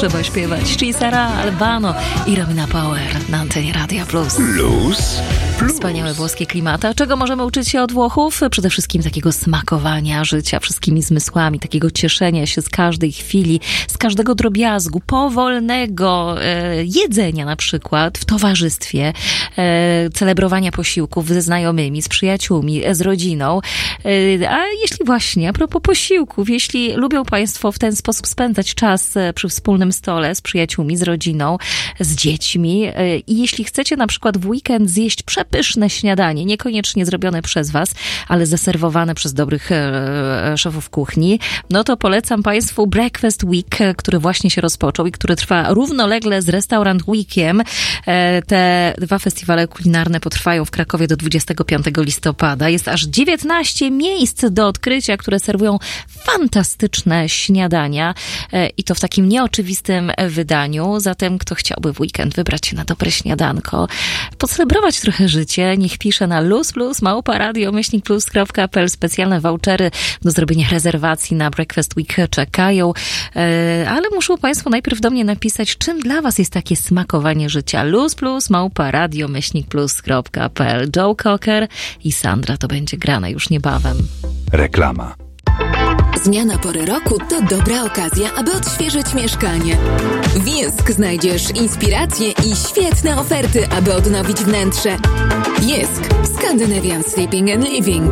trzeba śpiewać. Czyli Sara Albano i Romina Power na antenie Radia Plus. Plus. Wspaniałe włoskie klimaty. A czego możemy uczyć się od Włochów? Przede wszystkim takiego smakowania życia wszystkimi zmysłami, takiego cieszenia się z każdej chwili, z każdego drobiazgu, powolnego jedzenia na przykład w towarzystwie, celebrowania posiłków ze znajomymi, z przyjaciółmi, z rodziną. A jeśli właśnie, a propos posiłków, jeśli lubią Państwo w ten sposób spędzać czas przy wspólnym stole z przyjaciółmi, z rodziną, z dziećmi i jeśli chcecie na przykład w weekend zjeść przepyszne śniadanie, niekoniecznie zrobione przez Was, ale zaserwowane przez dobrych szefów kuchni, no to polecam Państwu Breakfast Week, który właśnie się rozpoczął i który trwa równolegle z Restaurant Weekiem. Te dwa festiwale kulinarne potrwają w Krakowie do 25 listopada. Jest aż 19 miejsc do odkrycia, które serwują fantastyczne śniadania i to w takim nieoczywistym wydaniu. Zatem kto chciałby w weekend wybrać się na dobre śniadanko, pocelebrować trochę życie, niech pisze na luz+małpa-radio-plus.pl. Specjalne vouchery do zrobienia rezerwacji na Breakfast Week czekają, ale muszą Państwo najpierw do mnie napisać, czym dla Was jest takie smakowanie życia. luz+małpa-radio-plus.pl. Joe Cocker i Sandra to będzie grane już niebawem. Reklama. Zmiana pory roku to dobra okazja, aby odświeżyć mieszkanie. W Jysk znajdziesz inspiracje i świetne oferty, aby odnowić wnętrze. Jysk. Scandinavian Sleeping and Living.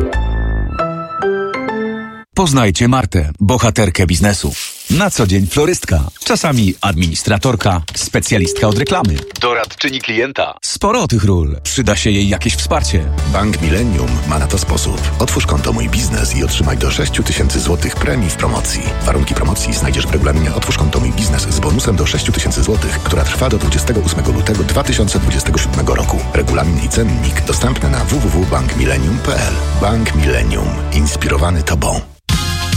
Poznajcie Martę, bohaterkę biznesu. Na co dzień florystka, czasami administratorka, specjalistka od reklamy, Doradczyni klienta. sporo tych ról. Przyda się jej jakieś wsparcie. Bank Millennium ma na to sposób. Otwórz konto Mój Biznes i otrzymaj do 6 000 złotych premii w promocji. Warunki promocji znajdziesz w regulaminie Otwórz konto Mój Biznes z bonusem do 6 000 złotych, która trwa do 28 lutego 2027 roku. Regulamin i cennik dostępny na www.bankmillennium.pl. Bank Millennium. Inspirowany Tobą.